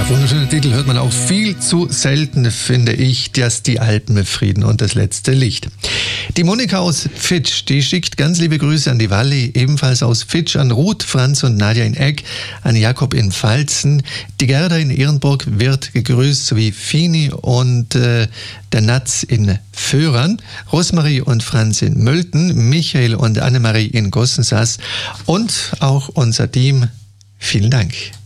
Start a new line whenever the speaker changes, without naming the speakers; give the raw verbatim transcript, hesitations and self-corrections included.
Wunderschöne Titel hört man auch viel zu selten, finde ich, dass die Alpen mit Frieden und das letzte Licht. Die Monika aus Fitsch, die schickt ganz liebe Grüße an die Walli, ebenfalls aus Fitsch, an Ruth, Franz und Nadja in Egg, an Jakob in Pfalzen. Die Gerda in Ehrenburg wird gegrüßt, sowie Fini und äh, der Natz in Föhren, Rosmarie und Franz in Mölten, Michael und Annemarie in Gossensass und auch unser Team. Vielen Dank.